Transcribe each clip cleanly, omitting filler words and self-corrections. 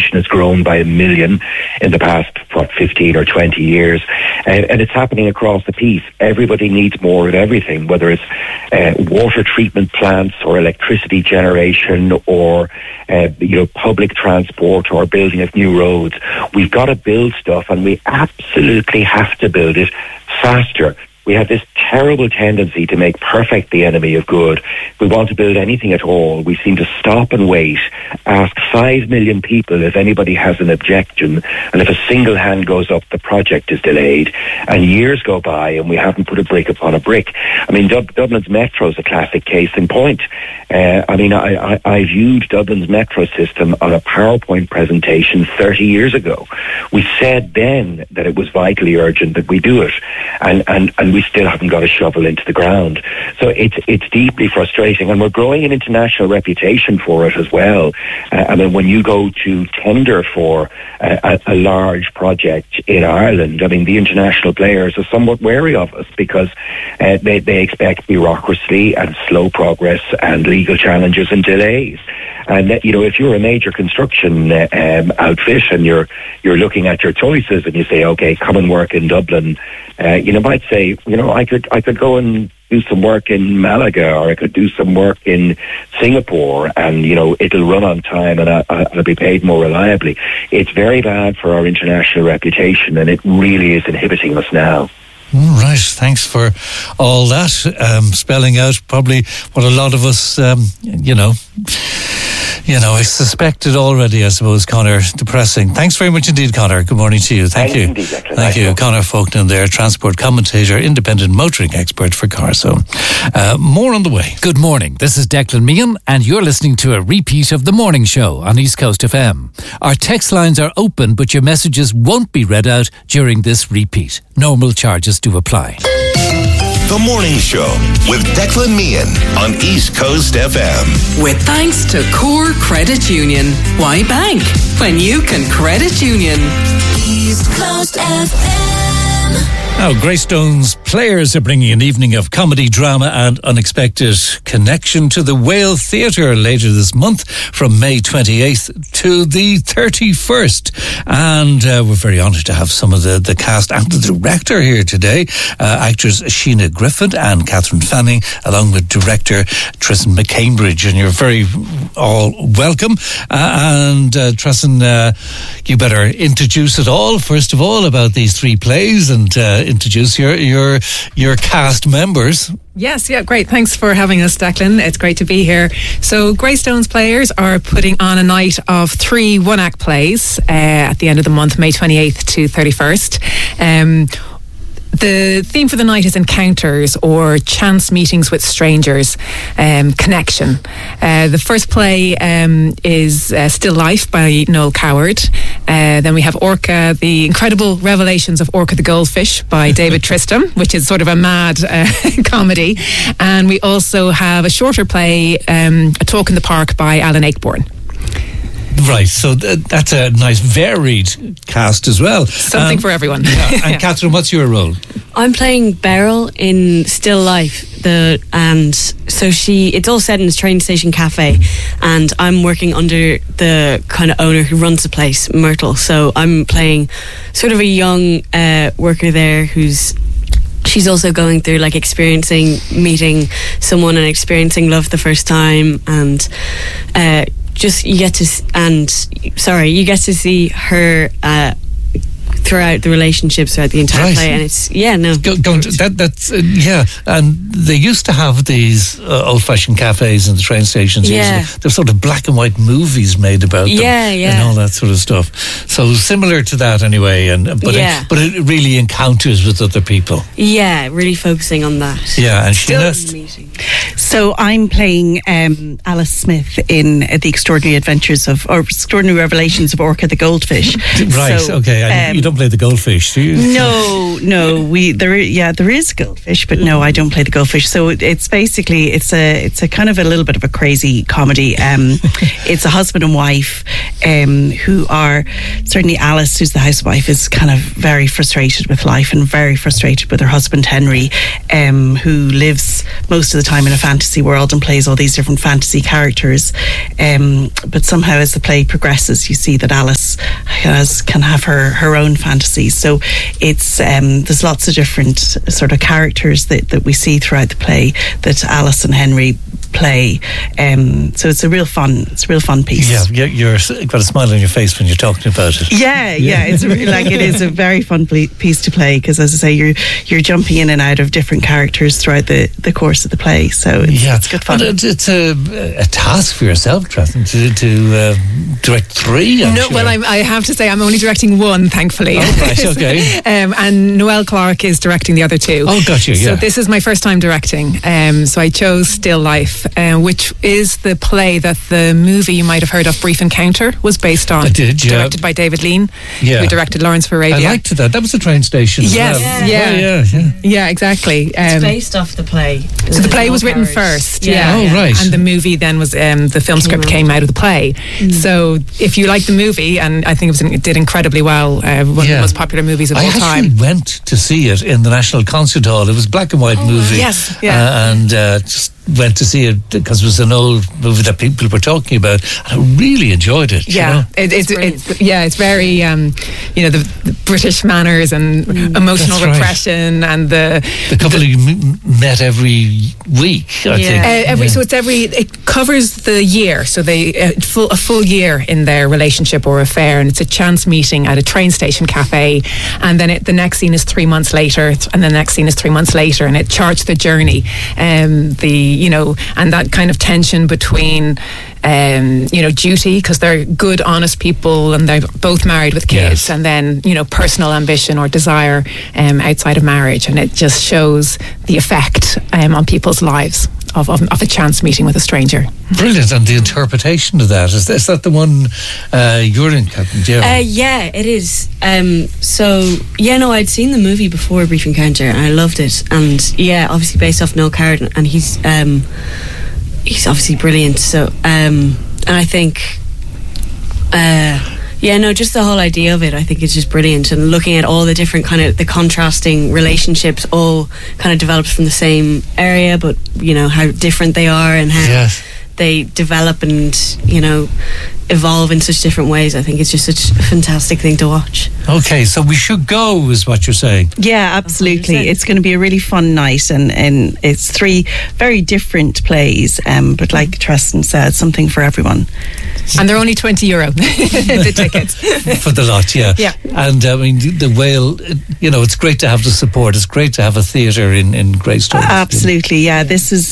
population has grown by 1 million in the past, 15 or 20 years. And it's happening across the piece. Everybody needs more of everything, whether it's water treatment plants or electricity generation or public transport or building of new roads. We've got to build stuff, and we absolutely have to build it faster. We have this terrible tendency to make perfect the enemy of good. If we want to build anything at all, we seem to stop and wait, ask 5 million people if anybody has an objection, and if a single hand goes up, the project is delayed. And years go by and we haven't put a brick upon a brick. I mean, Dublin's metro is a classic case in point. I viewed Dublin's metro system on a PowerPoint presentation 30 years ago. We said then that it was vitally urgent that we do it. And we still haven't got a shovel into the ground. So it's deeply frustrating, and we're growing an international reputation for it as well. When you go to tender for a large project in Ireland, the international players are somewhat wary of us because they expect bureaucracy and slow progress and legal challenges and delays. And if you're a major construction outfit and you're looking at your choices and you say, okay, come and work in Dublin, you might say, I could go and do some work in Malaga, or I could do some work in Singapore, and it'll run on time and I'll be paid more reliably. It's very bad for our international reputation, and it really is inhibiting us now. All right, thanks for all that, spelling out probably what a lot of us, I suspected already, I suppose, Conor. Depressing. Thanks very much indeed, Conor. Good morning to you. Thank you. Indeed, Thank you. Conor Faulkner there, transport commentator, independent motoring expert for Carso. More on the way. Good morning. This is Declan Meehan, and you're listening to a repeat of The Morning Show on East Coast FM. Our text lines are open, but your messages won't be read out during this repeat. Normal charges do apply. The Morning Show with Declan Meehan on East Coast FM. With thanks to Core Credit Union. Why bank when you can credit union? East Coast FM. Now, Greystones players are bringing an evening of comedy, drama and unexpected connection to the Whale Theatre later this month from May 28th to the 31st. And we're very honoured to have some of the cast and the director here today. Actors Sheena Griffin and Catherine Fanning, along with director Tristan McCambridge. And you're very all welcome. Tristan, you better introduce it all, first of all, about these three plays and introduce your cast members. Yes, yeah, great. Thanks for having us, Declan. It's great to be here. So Greystones players are putting on a night of 3 one-act plays at the end of the month, May 28th to 31st. The theme for the night is encounters or chance meetings with strangers, connection. The first play is Still Life by Noel Coward. Then we have Orca, The Incredible Revelations of Orca the Goldfish by David Tristram, which is sort of a mad comedy. And we also have a shorter play, A Talk in the Park by Alan Ayckbourn. Right, so that's a nice varied cast as well. Something for everyone. Yeah. And Catherine, what's your role? I'm playing Beryl in Still Life, it's all set in this train station cafe, and I'm working under the kind of owner who runs the place, Myrtle. So I'm playing sort of a young worker there she's also going through meeting someone and experiencing love the first time, and you get to see her throughout the relationships throughout the entire play, and it's and they used to have these old-fashioned cafes in the train stations. There's sort of black and white movies made about them, and all that sort of stuff. So similar to that anyway, but it really encounters with other people. Yeah, really focusing on that. Yeah, and so I'm playing Alice Smith in The Extraordinary Revelations of Orca the Goldfish. Right, okay. And you don't play the goldfish, do you? No. There is goldfish, but no, I don't play the goldfish. So it's basically it's a kind of a little bit of a crazy comedy. It's a husband and wife who are, certainly Alice, who's the housewife, is kind of very frustrated with life and very frustrated with her husband Henry, who lives most of the time in a fantasy world and plays all these different fantasy characters. But somehow, as the play progresses, you see that Alice can have her own fantasies. So it's there's lots of different sort of characters that we see throughout the play that Alice and Henry play. So it's a real fun piece. Yeah, you've got a smile on your face when you're talking about it. Yeah. It's it is a very fun piece to play, because, as I say, you're jumping in and out of different characters throughout the course of the play. So it's good fun. But it's a task for yourself, Tretton, to direct 3. Well, I have to say I'm only directing 1, thankfully. Oh, right, okay. And Noel Clarke is directing the other 2. Oh, gotcha. Yeah. So this is my first time directing. So I chose Still Life, which is the play that the movie you might have heard of, Brief Encounter, was based on. I did, yeah. Directed by David Lean, who directed Lawrence of Arabia. I liked that. That was a train station. Yes, yeah, exactly. It's based off the play. So the play was written first. Yeah. Oh, right. And the movie then was the film script came out of the play. So if you like the movie, and I think it did incredibly well, one of the most popular movies of all time. I actually went to see it in the National Concert Hall. It was a black and white movie. Yes, yeah. And just went to see it because it was an old movie that people were talking about, and I really enjoyed it. Yeah, it's very the British manners and emotional repression, and the couple you met every week. I think it covers the year, so they a full year in their relationship or affair, and it's a chance meeting at a train station cafe, and then the next scene is 3 months later, and the next scene is 3 months later, and it charts the journey, and that kind of tension between duty, because they're good, honest people, and they're both married with kids, and then personal ambition or desire outside of marriage, and it just shows the effect on people's lives of a chance meeting with a stranger. Brilliant. And the interpretation of that, is that the one you're in, Captain Jim? Yeah, it is. I'd seen the movie before, Brief Encounter, and I loved it. And obviously based off Noel Carden, and he's obviously brilliant. So and I think just the whole idea of it, I think it's just brilliant, and looking at all the different kind of the contrasting relationships, all kind of developed from the same area, but how different they are and how they develop and evolve in such different ways. I think it's just such a fantastic thing to watch. Okay, so we should go, is what you're saying? Yeah, absolutely. 100%. It's going to be a really fun night, and it's 3 very different plays, but like Treston said, something for everyone. And they're only €20 the tickets for the lot. Yeah. And the Whale, it's great to have the support. It's great to have a theatre in Greystones. Absolutely. Yeah, this is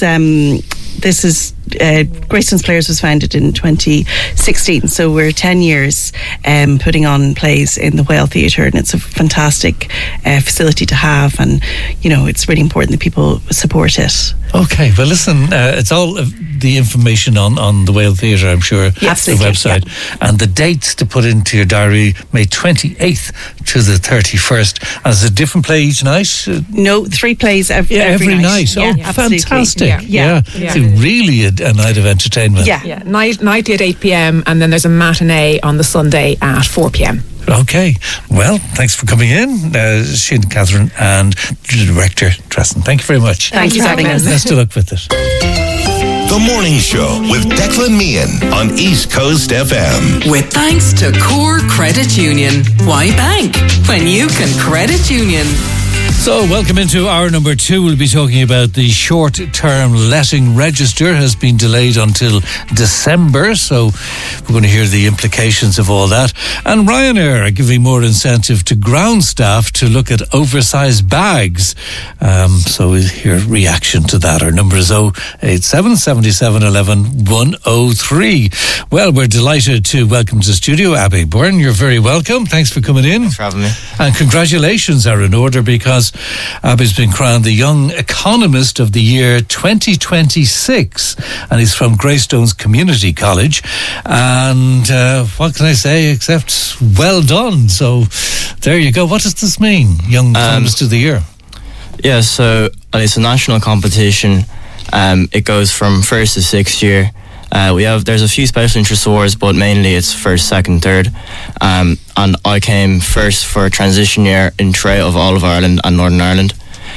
Greystones Players was founded in 2016, so we're 10 years putting on plays in the Whale Theatre, and it's a fantastic facility to have, and it's really important that people support it. Okay, well listen, it's all the information on the Whale Theatre, I'm sure, the website, and the dates to put into your diary: May 28th to the 31st. And it's a different play each night? No, 3 plays every night. Oh, fantastic. Yeah. It's really a night of entertainment. Yeah. Nightly at 8 p.m, and then there's a matinee on the Sunday at 4 p.m. Okay, well, thanks for coming in, Sian, Catherine, and the director, Treston. Thank you very much. Thank you for having us. Best of luck with it. The Morning Show with Declan Meehan on East Coast FM. With thanks to Core Credit Union. Why bank when you can credit union? So, welcome into hour number 2. We'll be talking about the short-term letting register has been delayed until December, so we're going to hear the implications of all that. And Ryanair are giving more incentive to ground staff to look at oversized bags. So we'll hear reaction to that. Our number is 087 77 11 103. Well, we're delighted to welcome to the studio Abby Byrne. You're very welcome. Thanks for coming in. Thanks for having me. And congratulations are in order, because Abby's been crowned the Young Economist of the Year 2026, and he's from Greystones Community College. And what can I say except well done? So There you go. What does this mean, Young Economist of the Year? Yeah, so it's a national competition. It goes from first to sixth year. There's a few special interest awards, but mainly it's first, second, third. And I came first for transition year in Tray of all of Ireland and Northern Ireland.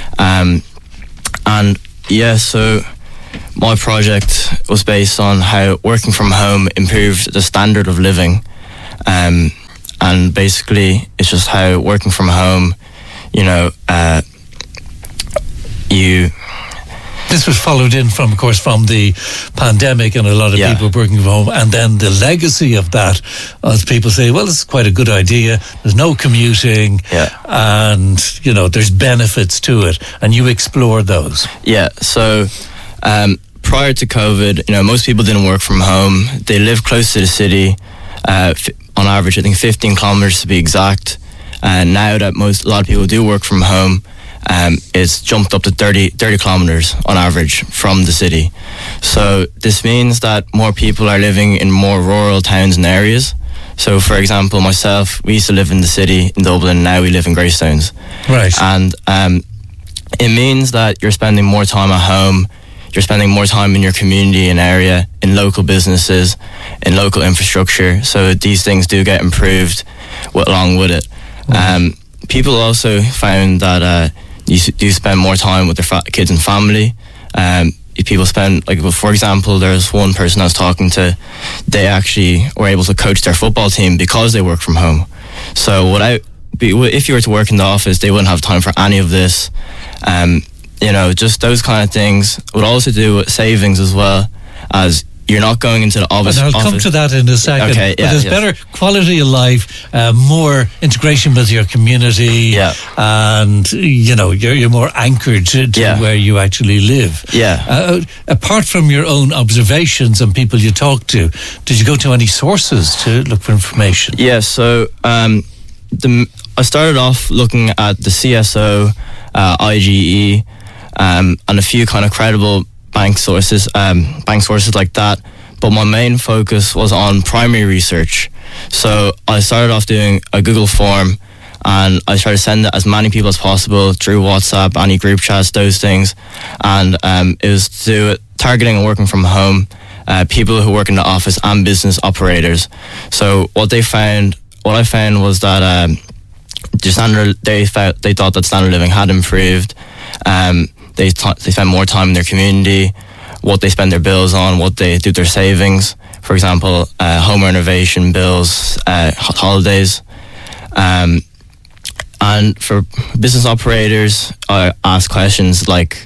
And yeah, so my project was based on how working from home improved the standard of living. And basically, it's just how working from home, This was followed in from, of course, from the pandemic and a lot of people working from home, and then the legacy of that, as people say, well, this is quite a good idea. There's no commuting, and there's benefits to it, and you explore those. Yeah. So prior to COVID, most people didn't work from home. They lived close to the city, on average, I think 15 kilometers to be exact. And now that a lot of people do work from home, it's jumped up to 30 kilometers on average from the city. So this means that more people are living in more rural towns and areas. So for example, myself, we used to live in the city in Dublin, now we live in Greystones. Right. And it means that you're spending more time at home, you're spending more time in your community and area, in local businesses, in local infrastructure. So these things do get improved along with it. People also found that you do spend more time with their kids and family. People spend, for example, there's one person I was talking to, they actually were able to coach their football team because they work from home. So if you were to work in the office, they wouldn't have time for any of this. Just those kind of things. Would also do with savings as well, as you're not going into the office. And I'll come to that in a second. Okay, but there's better quality of life, more integration with your community, and you're more anchored to where you actually live. Apart from your own observations and people you talk to, did you go to any sources to look for information? Yeah, so I started off looking at the CSO, IGE, and a few kind of credible bank sources like that, but my main focus was on primary research. So I started off doing a Google form, and I tried to send it as many people as possible through WhatsApp, any group chats, those things, and it was to targeting and working from home, people who work in the office and business operators. So what I found was that they thought that standard of living had improved. They spend more time in their community, what they spend their bills on, what they do their savings. For example, home renovation bills, holidays. And for business operators, I ask questions like,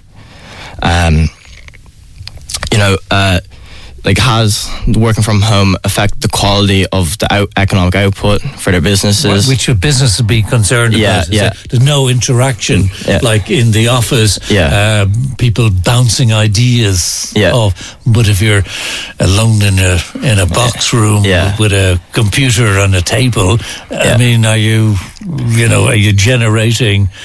has working from home affect the quality of the economic output for their businesses? Which should businesses be concerned about? There's no interaction like in the office, people bouncing ideas off. But if you're alone in a box room with a computer on a table, I mean, are you generating,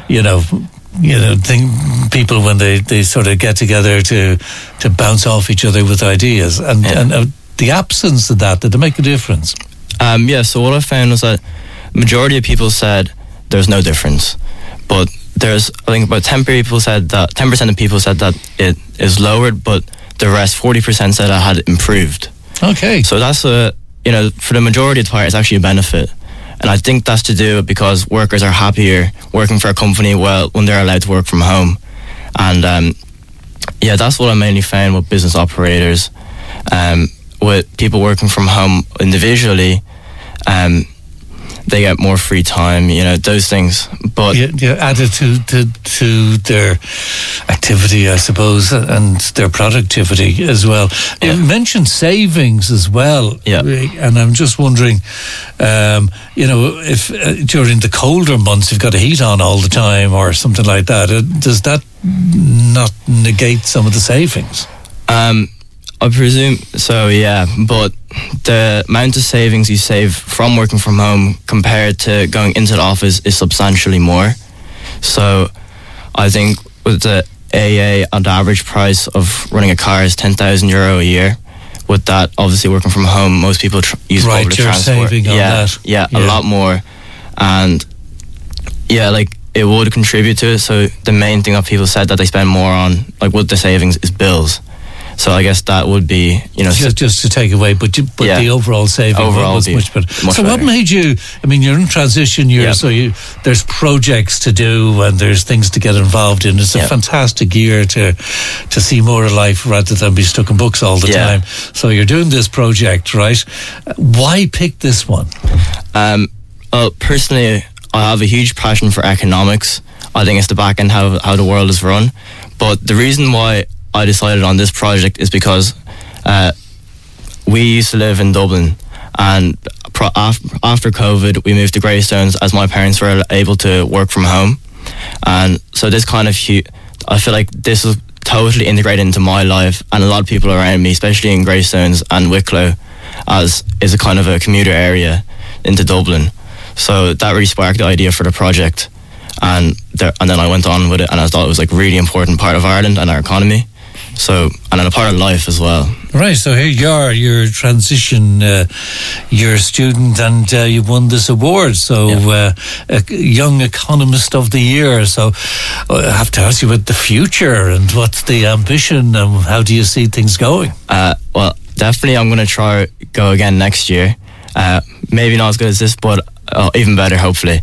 people when they sort of get together to bounce off each other with ideas, and the absence of that, did it make a difference? So what I found was that majority of people said there's no difference, but I think about 10% of people said that it is lowered, but the rest 40% said it had improved. Okay, so that's for the majority of the part, it's actually a benefit. And I think that's to do because workers are happier working for a company when they're allowed to work from home. And that's what I mainly found with business operators. With people working from home individually, they get more free time, those things. But added to their activity, I suppose, and their productivity as well. You mentioned savings as well, and I'm just wondering, if during the colder months you've got a heat on all the time or something like that, does that not negate some of the savings? I presume so, but the amount of savings you save from working from home compared to going into the office is substantially more. So I think with the AA, the average price of running a car is €10,000 a year. With that, obviously working from home, most people use public transport. Saving on that. A lot more. And Yeah, like it would contribute to it. So the main thing that people said that they spend more on, like with the savings, is bills. So I guess that would be, just to take away, but the overall saving was much better. So what made you? I mean, you're in transition year, so there's projects to do and there's things to get involved in. It's a fantastic year to see more of life rather than be stuck in books all the time. So you're doing this project, right? Why pick this one? Personally, I have a huge passion for economics. I think it's the back end how the world is run. But the reason why I decided on this project is because we used to live in Dublin, and after COVID we moved to Greystones as my parents were able to work from home, and so this kind of I feel like this is totally integrated into my life and a lot of people around me, especially in Greystones and Wicklow, as is a kind of a commuter area into Dublin. So that really sparked the idea for the project, and then I went on with it, and I thought it was like really important part of Ireland and our economy. So, and a part of life as well. Right, so here you are, you're transition, you're a student, and you won this award. So, a Young Economist of the Year. So, I have to ask you about the future and what's the ambition and how do you see things going? Well, definitely I'm going to try go again next year. Maybe not as good as this, but even better, hopefully.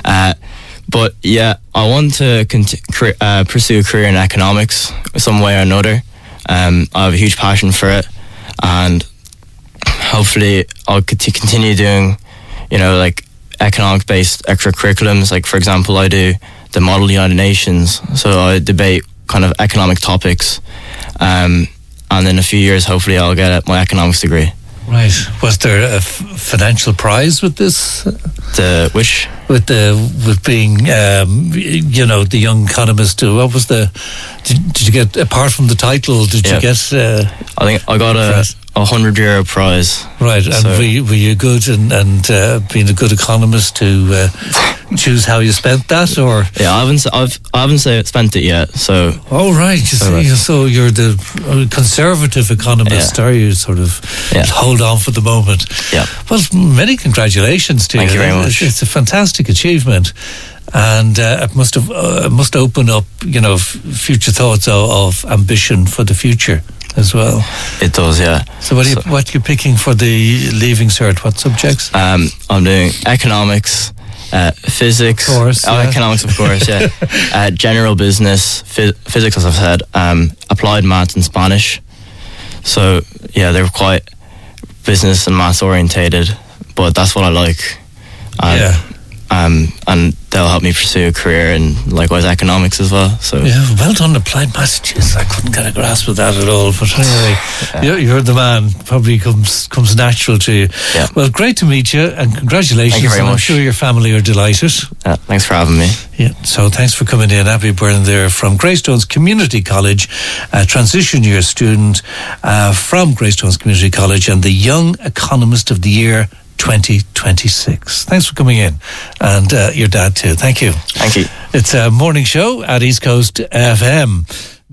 But yeah, I want to pursue a career in economics some way or another. I have a huge passion for it, and hopefully I'll continue doing, like economic-based extracurriculums. Like, for example, I do the Model United Nations, so I debate kind of economic topics. And in a few years, hopefully I'll get my economics degree. Right. Was there a financial prize with this? Which? With being, the Young Economist. What was did you get, apart from the title, you get... I think I got a €100 prize. Right, and so, were you good and being a good economist to choose how you spent that, or? Yeah, I haven't spent it yet, so... Oh, right, so you're the conservative economist, are you, sort of hold on for the moment? Yeah. Well, many congratulations to you. Thank you very much. It's a fantastic achievement. And it must open up, future thoughts of ambition for the future as well. It does, yeah. So what are you picking for the Leaving Cert? What subjects? I'm doing economics, physics. Of course. Economics, of course, yeah. General business, physics, as I've said, applied maths and Spanish. So, yeah, they're quite business and maths orientated, but that's what I like. And they'll help me pursue a career in likewise economics as well. So well done, applied maths. Jeez, I couldn't get a grasp of that at all. But anyway, you're the man. Probably comes natural to you. Yeah. Well, great to meet you, and congratulations. Thank you very much. I'm sure your family are delighted. Thanks for having me. Yeah. So thanks for coming in. Abby Byrne there from Greystones Community College, a transition year student from Greystones Community College, and the Young Economist of the Year 2026. Thanks for coming in, and your dad too. Thank you. Thank you. It's a morning show at East Coast FM.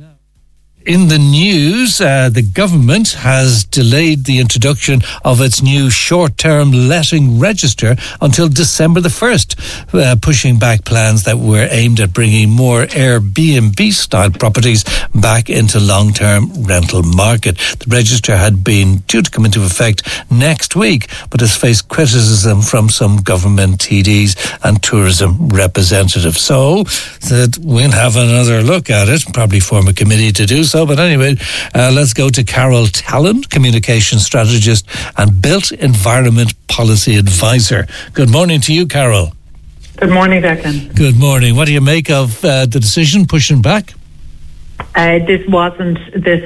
In the news, the government has delayed the introduction of its new short-term letting register until December the 1st, pushing back plans that were aimed at bringing more Airbnb-style properties back into long-term rental market. The register had been due to come into effect next week, but has faced criticism from some government TDs and tourism representatives. So that we'll have another look at it, probably form a committee to do so. But anyway, let's go to Carol Talon, Communication Strategist and Built Environment Policy Advisor. Good morning to you, Carol. Good morning, Declan. Good morning. What do you make of the decision pushing back? This wasn't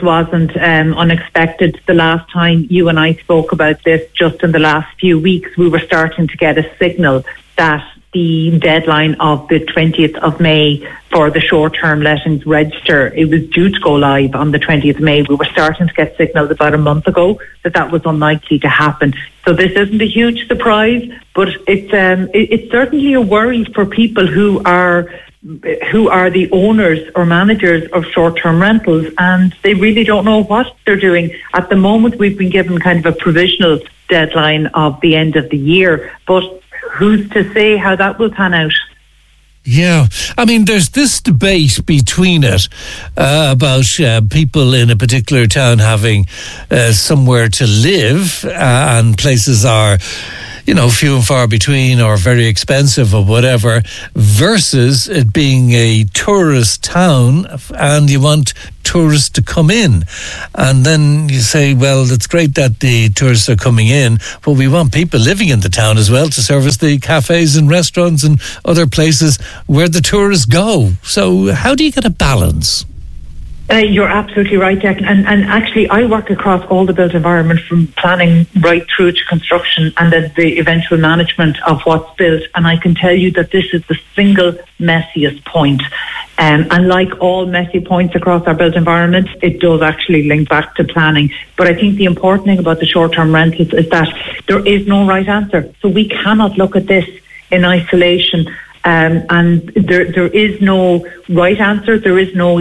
unexpected. The last time you and I spoke about this, just in the last few weeks, we were starting to get a signal that the deadline of the 20th of May for the short-term lettings register, it was due to go live on the 20th of May. We were starting to get signals about a month ago that was unlikely to happen. So this isn't a huge surprise, but it's certainly a worry for people who are the owners or managers of short-term rentals, and they really don't know what they're doing. At the moment, we've been given kind of a provisional deadline of the end of the year, but who's to say how that will pan out? Yeah, I mean, there's this debate between it about people in a particular town having somewhere to live, and places are, few and far between or very expensive or whatever, versus it being a tourist town and you want tourists to come in. And then you say, well, it's great that the tourists are coming in, but we want people living in the town as well to service the cafes and restaurants and other places where the tourists go. So how do you get a balance? You're absolutely right, Declan. And actually, I work across all the built environment, from planning right through to construction and then the eventual management of what's built. And I can tell you that this is the single messiest point. And like all messy points across our built environment, it does actually link back to planning. But I think the important thing about the short-term rentals is that there is no right answer. So we cannot look at this in isolation. And there is no right answer. There is no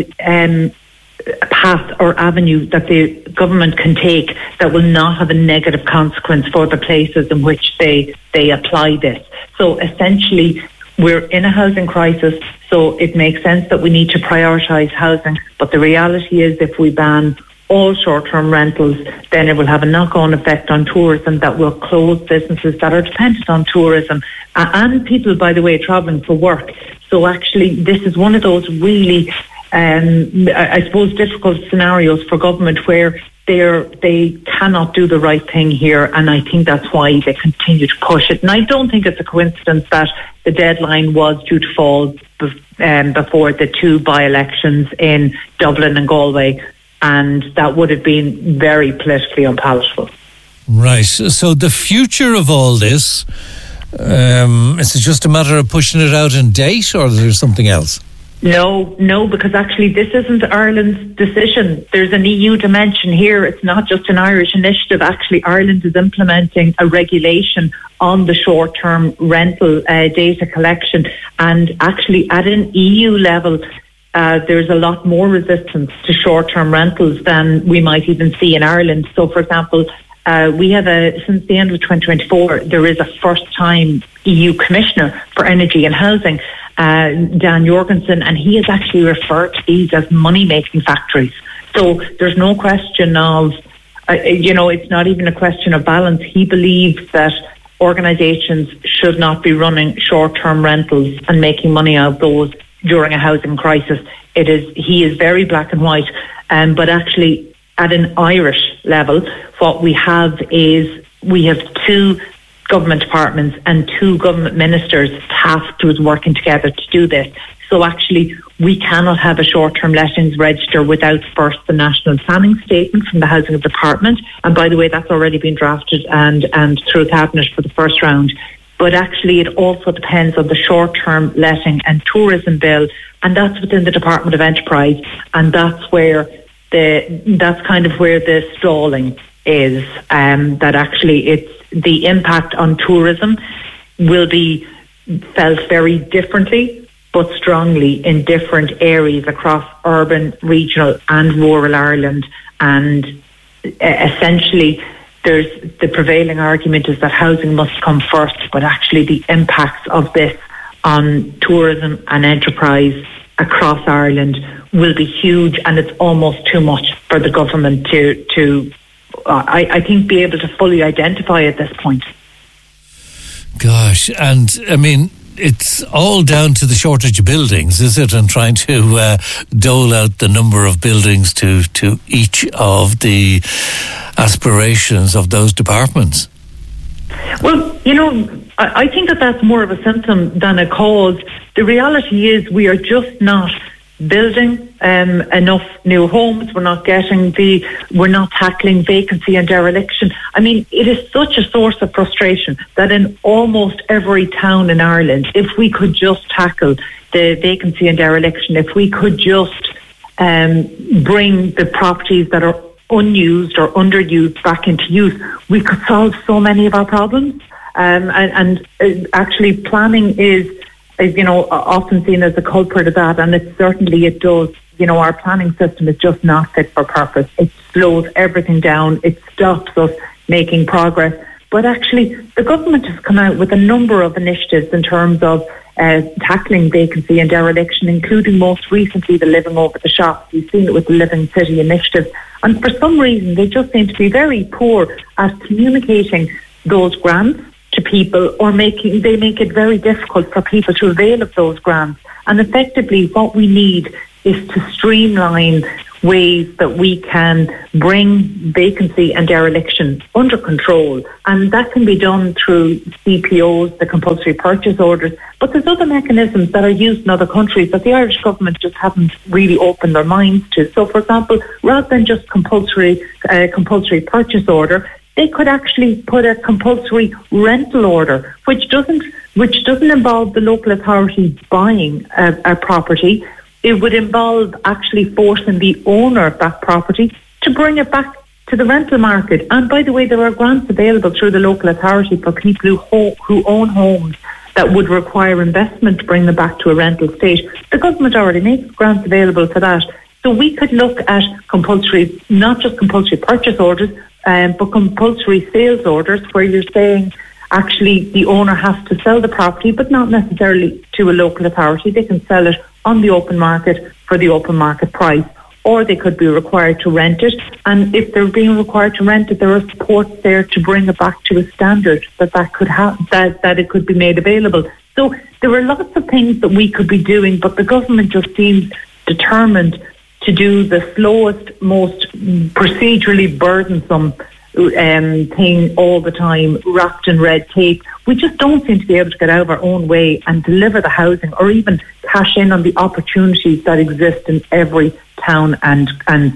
path or avenue that the government can take that will not have a negative consequence for the places in which they apply this. So essentially, we're in a housing crisis, so it makes sense that we need to prioritise housing. But the reality is, if we ban all short-term rentals, then it will have a knock-on effect on tourism that will close businesses that are dependent on tourism and people, by the way, travelling for work. So actually, this is one of those really I suppose difficult scenarios for government where they cannot do the right thing here, and I think that's why they continue to push it. And I don't think it's a coincidence that the deadline was due to fall before the two by-elections in Dublin and Galway, and that would have been very politically unpalatable. Right. So the future of all this, is it just a matter of pushing it out in date, or is there something else? No, because actually this isn't Ireland's decision. There's an EU dimension here. It's not just an Irish initiative. Actually, Ireland is implementing a regulation on the short-term rental data collection. And actually, at an EU level, there's a lot more resistance to short-term rentals than we might even see in Ireland. So, for example, we have since the end of 2024, there is a first-time EU Commissioner for Energy and Housing, Dan Jorgensen, and he has actually referred to these as money-making factories. So there's no question of, it's not even a question of balance. He believes that organisations should not be running short-term rentals and making money out of those during a housing crisis. He is very black and white, but actually at an Irish level, what we have is we have two government departments and two government ministers tasked with working together to do this. So actually, we cannot have a short-term lettings register without first the national planning statement from the Housing Department. And by the way, that's already been drafted and through Cabinet for the first round. But actually, it also depends on the short-term letting and tourism bill, and that's within the Department of Enterprise, and that's kind of where the stalling is. That actually, it's the impact on tourism will be felt very differently, but strongly in different areas across urban, regional and rural Ireland. And essentially, the prevailing argument is that housing must come first, but actually the impacts of this on tourism and enterprise across Ireland will be huge, and it's almost too much for the government to I think, be able to fully identify at this point. Gosh, and I mean, it's all down to the shortage of buildings, is it? And trying to dole out the number of buildings to each of the aspirations of those departments. Well, I think that that's more of a symptom than a cause. The reality is we are just not building enough new homes. We're not tackling vacancy and dereliction. I mean, it is such a source of frustration that in almost every town in Ireland, if we could just tackle the vacancy and dereliction, if we could just bring the properties that are unused or underused back into use, we could solve so many of our problems. And actually planning is often seen as a culprit of that, and it does. Our planning system is just not fit for purpose. It slows everything down. It stops us making progress. But actually, the government has come out with a number of initiatives in terms of tackling vacancy and dereliction, including most recently the Living Over the Shops. You've seen it with the Living City initiative. And for some reason, they just seem to be very poor at communicating those grants to people, or they make it very difficult for people to avail of those grants. And effectively, what we need is to streamline ways that we can bring vacancy and dereliction under control. And that can be done through CPOs, the compulsory purchase orders. But there's other mechanisms that are used in other countries that the Irish government just haven't really opened their minds to. So, for example, rather than just compulsory purchase order, they could actually put a compulsory rental order, which doesn't involve the local authority buying a property. It would involve actually forcing the owner of that property to bring it back to the rental market. And by the way, there are grants available through the local authority for people who own homes that would require investment to bring them back to a rental state. The government already makes grants available for that. So we could look at compulsory, not just compulsory purchase orders, but compulsory sales orders, where you're saying actually the owner has to sell the property, but not necessarily to a local authority. They can sell it on the open market for the open market price, or they could be required to rent it. And if they're being required to rent it, there are supports there to bring it back to a standard that it could be made available. So there are lots of things that we could be doing, but the government just seems determined to do the slowest, most procedurally burdensome thing all the time, wrapped in red tape. We just don't seem to be able to get out of our own way and deliver the housing, or even cash in on the opportunities that exist in every town and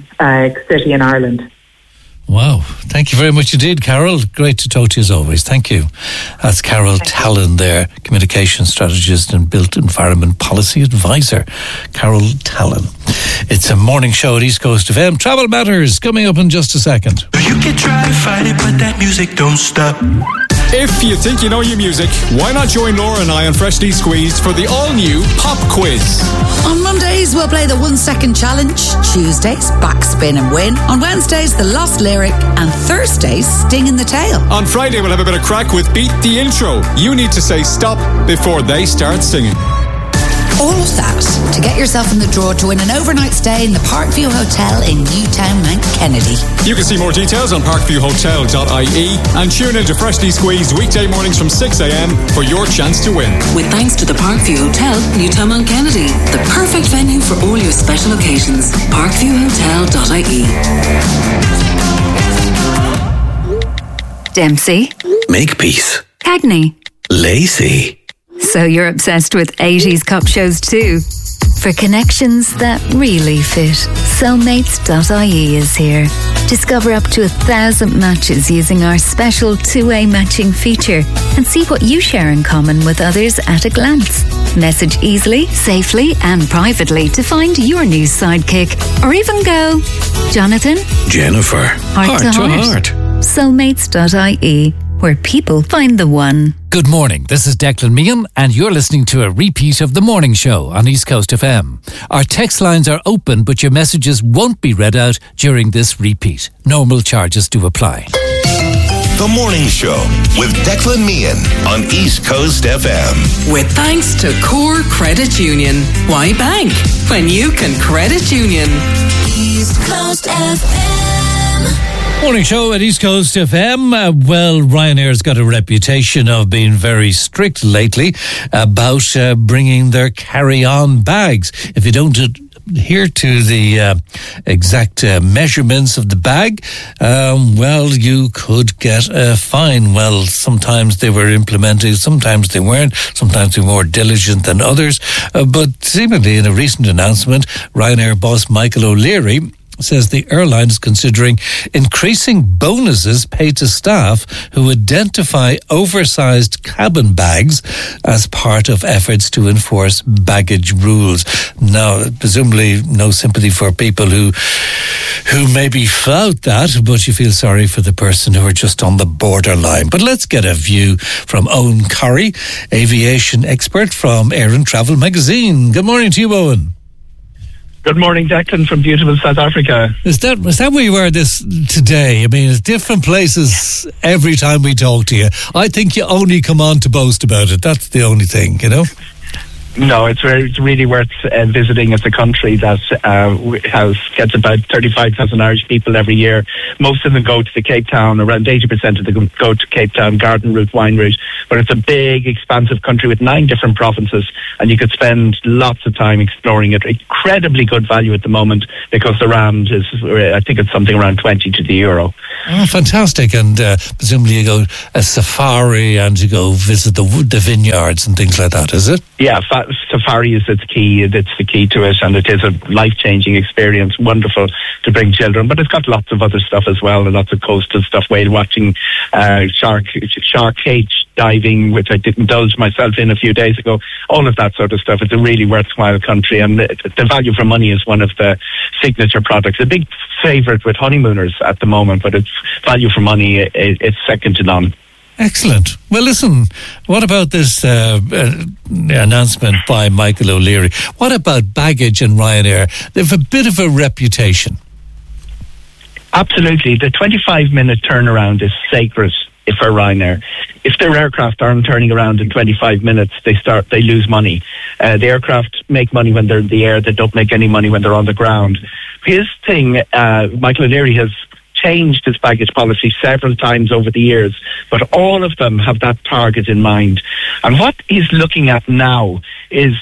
city in Ireland. Wow. Thank you very much indeed, Carol. Great to talk to you as always. Thank you. That's Carol Tallon there, Communication Strategist and Built Environment Policy Advisor. Carol Tallon. It's a morning show at East Coast FM. Travel Matters coming up in just a second. You can try to fight it, but that music don't stop. If you think you know your music, why not join Laura and I on Freshly Squeezed for the all-new Pop Quiz? On Mondays, we'll play the 1 second challenge. Tuesdays, backspin and win. On Wednesdays, the lost lyric. And Thursdays, sting in the tail. On Friday, we'll have a bit of crack with Beat the Intro. You need to say stop before they start singing. All of that to get yourself in the draw to win an overnight stay in the Parkview Hotel in Newtown, Mount Kennedy. You can see more details on parkviewhotel.ie and tune into Freshly Squeezed weekday mornings from 6 a.m. for your chance to win. With thanks to the Parkview Hotel, Newtown, Mount Kennedy, the perfect venue for all your special occasions. parkviewhotel.ie. Dempsey. Makepeace. Cagney. Lacey. So you're obsessed with 80s cop shows too? For connections that really fit, Soulmates.ie is here. Discover up to 1,000 matches using our special two-way matching feature and see what you share in common with others at a glance. Message easily, safely and privately to find your new sidekick, or even go, Jonathan, Jennifer, heart to heart. Soulmates.ie, where people find the one. Good morning, this is Declan Meehan and you're listening to a repeat of The Morning Show on East Coast FM. Our text lines are open, but your messages won't be read out during this repeat. Normal charges do apply. The Morning Show with Declan Meehan on East Coast FM. With thanks to Core Credit Union. Why bank when you can credit union? East Coast FM. Morning show at East Coast FM. Well, Ryanair's got a reputation of being very strict lately about bringing their carry-on bags. If you don't adhere to the exact measurements of the bag, well, you could get a fine. Well, sometimes they were implemented, sometimes they weren't, sometimes they were more diligent than others. But seemingly in a recent announcement, Ryanair boss Michael O'Leary says the airline is considering increasing bonuses paid to staff who identify oversized cabin bags as part of efforts to enforce baggage rules. Now, presumably no sympathy for people who maybe flout that, but you feel sorry for the person who are just on the borderline. But let's get a view from Owen Curry, aviation expert from Air and Travel magazine. Good morning to you, Owen. Good morning, Declan, from beautiful South Africa. Was that where you were this today? I mean, it's different places every time we talk to you. I think you only come on to boast about it. That's the only thing, you know? No, it's really worth visiting. It's a country that gets about 35,000 Irish people every year. Most of them go to the Cape Town. Around 80% of them go to Cape Town garden route, wine route. But it's a big, expansive country with 9 different provinces, and you could spend lots of time exploring it. Incredibly good value at the moment because the rand is, I think it's something around 20 to the euro. Oh, fantastic! And presumably you go a safari and you go visit the vineyards and things like that. Is it? Yeah. Safari is its key. It's the key to it, and it is a life-changing experience. Wonderful to bring children, but it's got lots of other stuff as well, and lots of coastal stuff. Whale watching, shark cage diving, which I did indulge myself in a few days ago. All of that sort of stuff. It's a really worthwhile country, and the value for money is one of the signature products. A big favourite with honeymooners at the moment, but its value for money it's second to none. Excellent. Well, listen, what about this announcement by Michael O'Leary? What about baggage and Ryanair? They have a bit of a reputation. Absolutely. The 25-minute turnaround is sacred for Ryanair. If their aircraft aren't turning around in 25 minutes, they lose money. The aircraft make money when they're in the air. They don't make any money when they're on the ground. His thing, Michael O'Leary has changed his baggage policy several times over the years, but all of them have that target in mind. And what he's looking at now is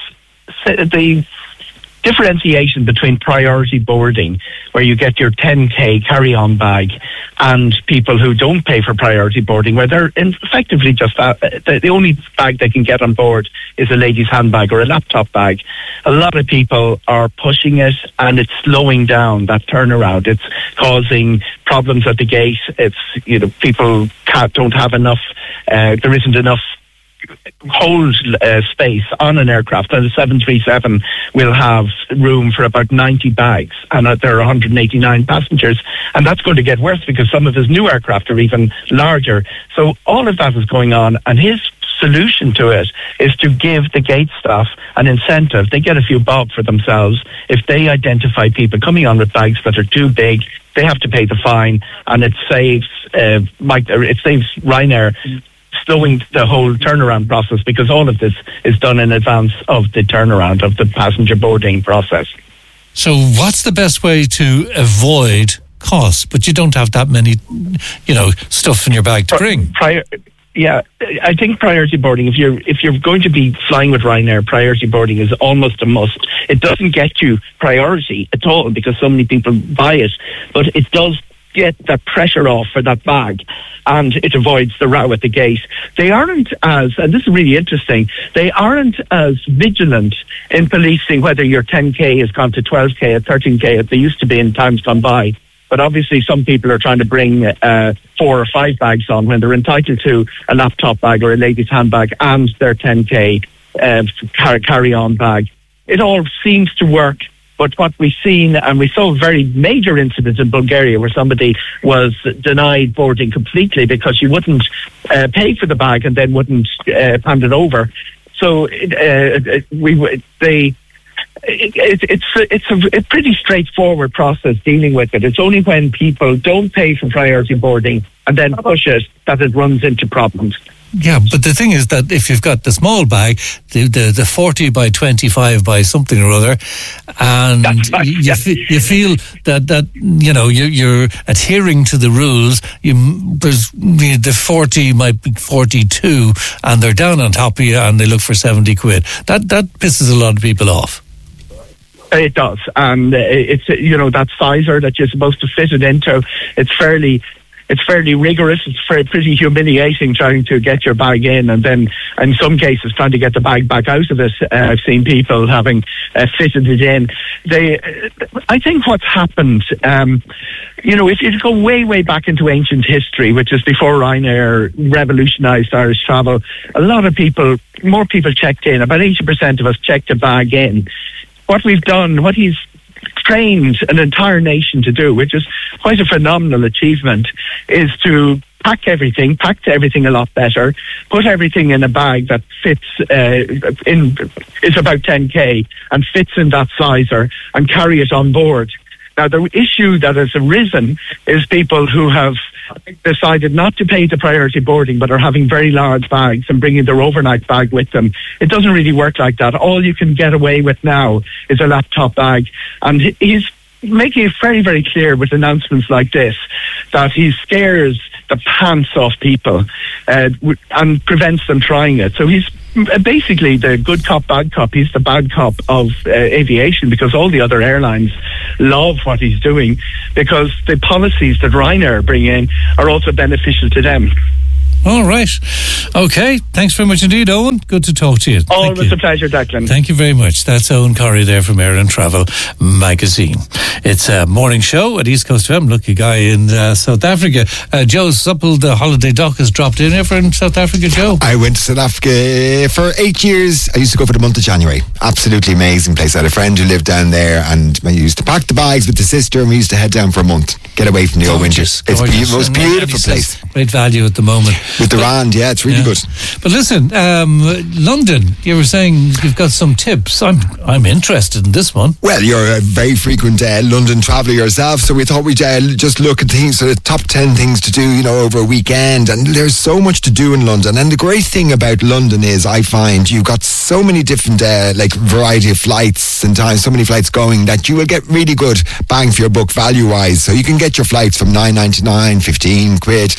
the differentiation between priority boarding, where you get your 10k carry-on bag, and people who don't pay for priority boarding, where they're effectively just the only bag they can get on board is a lady's handbag or a laptop bag. A lot of people are pushing it, and it's slowing down that turnaround. It's causing problems at the gate. It's, people don't have enough. There isn't enough hold space on an aircraft, and a 737 will have room for about 90 bags, and there are 189 passengers, and that's going to get worse because some of his new aircraft are even larger. So all of that is going on, and his solution to it is to give the gate staff an incentive. They get a few bob for themselves if they identify people coming on with bags that are too big. They have to pay the fine, and it saves Ryanair slowing the whole turnaround process, because all of this is done in advance of the turnaround of the passenger boarding process. So what's the best way to avoid costs, but you don't have that many, stuff in your bag to bring? Yeah, I think priority boarding, if you're going to be flying with Ryanair, priority boarding is almost a must. It doesn't get you priority at all because so many people buy it, but it does get that pressure off for that bag, and it avoids the row at the gate. They aren't as, and this is really interesting, they aren't as vigilant in policing whether your 10k has gone to 12k or 13k as they used to be in times gone by. But obviously some people are trying to bring 4 or 5 bags on when they're entitled to a laptop bag or a lady's handbag and their 10k carry-on bag. It all seems to work. But what we've seen, and we saw a very major incident in Bulgaria where somebody was denied boarding completely because she wouldn't pay for the bag and then wouldn't hand it over. So it's a pretty straightforward process dealing with it. It's only when people don't pay for priority boarding and then push it that it runs into problems. Yeah, but the thing is that if you've got the small bag, the 40 by 25 by something or other, and right, you feel that you're adhering to the rules. The 40 might be 42, and they're down on top of you, and they look for 70 quid. That pisses a lot of people off. It does, and it's that sizer that you're supposed to fit it into. It's fairly rigorous. It's pretty humiliating trying to get your bag in, and then in some cases trying to get the bag back out of it. I've seen people having fitted it in. I think what's happened, if you go way back into ancient history, which is before Ryanair revolutionised Irish travel, more people checked in. About 80% of us checked a bag in. What we've done, what he's trained an entire nation to do, which is quite a phenomenal achievement, is to pack everything a lot better, put everything in a bag that fits is about 10k and fits in that sizer, and carry it on board. Now, the issue that has arisen is people who have decided not to pay the priority boarding but are having very large bags and bringing their overnight bag with them. It doesn't really work like that. All you can get away with now is a laptop bag. And he's making it very, very clear with announcements like this that he scares the pants off people and prevents them trying it. So he's basically the good cop, bad cop. He's the bad cop of aviation, because all the other airlines love what he's doing, because the policies that Ryanair bring in are also beneficial to them. All right. Okay. Thanks very much indeed, Owen. Good to talk to you. Always a pleasure, Declan. Thank you very much. That's Owen Corrie there from Air and Travel Magazine. It's a morning show at East Coast FM. Lucky guy in South Africa. Joe Supple, the holiday doc, has dropped in. Ever in South Africa, Joe? I went to South Africa for 8 years. I used to go for the month of January. Absolutely amazing place. I had a friend who lived down there, and I used to pack the bags with the sister, and we used to head down for a month. Get away from the old winter. It's the most beautiful place. Great value at the moment. With the rand, yeah, it's really good. But listen, London, you were saying you've got some tips. I'm interested in this one. Well, you're a very frequent London traveller yourself, so we thought we'd just look at things, so the top 10 things to do, over a weekend. And there's so much to do in London. And the great thing about London is, I find you've got so many different, variety of flights and times, so many flights going, that you will get really good bang for your buck value-wise. So you can get your flights from £9.99, 15 quid.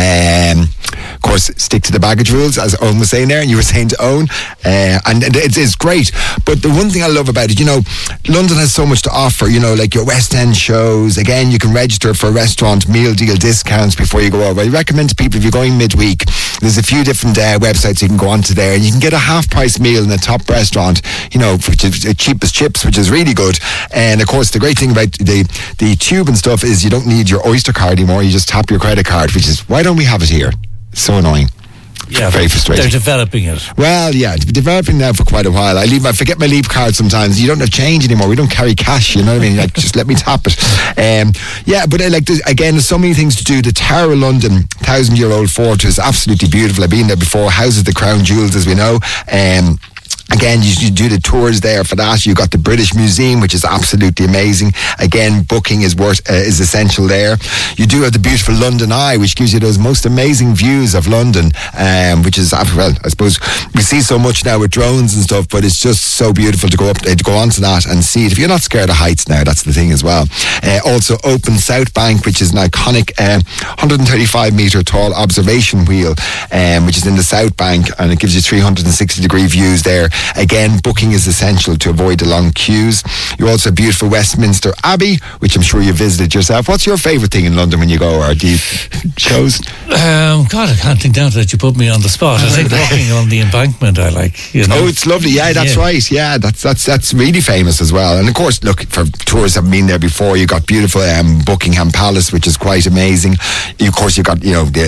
Of course, stick to the baggage rules, as Owen was saying there, and you were saying to Owen, and it's great. But the one thing I love about it, London has so much to offer, like your West End shows. Again, you can register for restaurant meal deal discounts before you go over. I recommend to people, if you're going midweek, there's a few different websites you can go onto there, and you can get a half-price meal in a top restaurant, which is cheap as chips, which is really good. And of course, the great thing about the tube and stuff is you don't need your Oyster card anymore. You just tap your credit card, which is, why don't we have it here? So annoying. Yeah, very frustrating. They're developing it. Well, yeah, developing now for quite a while. I forget my Leap card sometimes. You don't have change anymore. We don't carry cash. You know what I mean? Just let me tap it. But again, there's so many things to do. The Tower of London, 1,000-year-old fort, is absolutely beautiful. I've been there before. Houses the crown jewels, as we know. Again, you do the tours there for that. You've got the British Museum, which is absolutely amazing. Again, booking is essential there. You do have the beautiful London Eye, which gives you those most amazing views of London, which is, well, I suppose we see so much now with drones and stuff, but it's just so beautiful to go up, to go onto that and see it. If you're not scared of heights now, that's the thing as well. Also, Open South Bank, which is an iconic 135-metre tall observation wheel, which is in the South Bank, and it gives you 360-degree views there. Again, booking is essential to avoid the long queues. You also have beautiful Westminster Abbey, which I'm sure you visited yourself. What's your favourite thing in London when you go, or do you shows? God, I can't think down to that. You put me on the spot. I think walking on the embankment I like. Oh, it's lovely. Yeah, that's right. Yeah, that's really famous as well. And of course, look, for tourists have been there before, you got beautiful Buckingham Palace, which is quite amazing. Of course, you got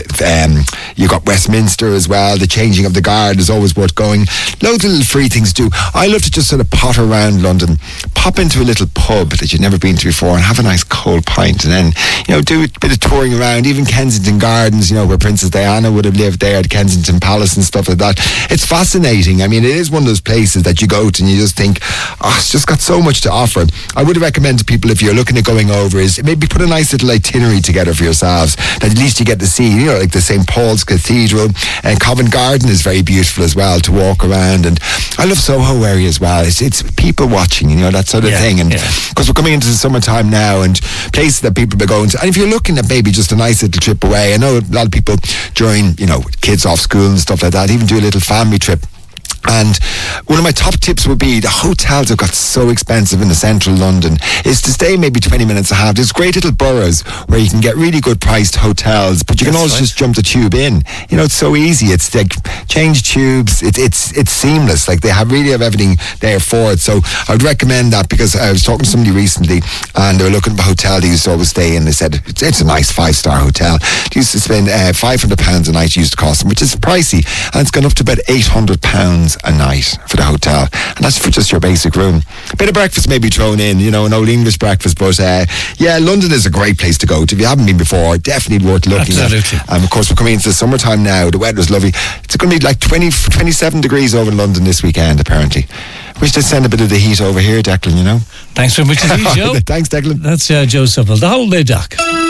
you got Westminster as well. The changing of the guard is always worth going. Loads of little free things to do. I love to just sort of potter around London, pop into a little pub that you've never been to before, and have a nice cold pint, and then do a bit of touring around, even Kensington Gardens, where Princess Diana would have lived there, at Kensington Palace and stuff like that. It's fascinating. I mean, it is one of those places that you go to and you just think, it's just got so much to offer. I would recommend to people, if you're looking at going over, is maybe put a nice little itinerary together for yourselves, that at least you get to see, like the St. Paul's Cathedral, and Covent Garden is very beautiful as well to walk around. And I love Soho area as well. It's people watching, that sort of thing. And because we're coming into the summertime now, and places that people are going to. And if you're looking at maybe just a nice little trip away, I know a lot of people during, kids off school and stuff like that, even do a little family trip. And one of my top tips would be, the hotels have got so expensive in the central London, is to stay maybe 20 minutes and a half. There's great little boroughs where you can get really good priced hotels, but you can also just jump the tube in. It's so easy. It's like change tubes. It's seamless. Like they really have everything there for it. So I would recommend that, because I was talking to somebody recently and they were looking at a hotel they used to always stay in. They said it's a nice 5-star hotel. They used to spend £500 a night used to cost them, which is pricey, and it's gone up to about £800 a night for the hotel, and that's for just your basic room. A bit of breakfast maybe thrown in, an old English breakfast, but London is a great place to go to. If you haven't been before, definitely worth looking at. And of course, we're coming into the summertime now. The weather's lovely. It's going to be like 27 degrees over in London this weekend, apparently. Wish to send a bit of the heat over here, Declan, Thanks very much indeed, Joe. Thanks, Declan. That's Joe Supple, the holiday doc.